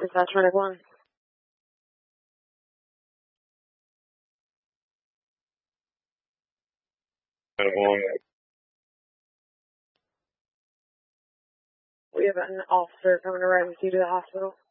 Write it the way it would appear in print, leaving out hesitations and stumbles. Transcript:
Dispatch medic 1. We have an officer coming to ride with you to the hospital.